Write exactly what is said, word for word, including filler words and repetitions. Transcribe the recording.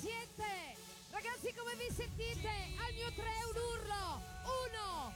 siete? Ragazzi, come vi sentite? Al mio tre un urlo. Uno,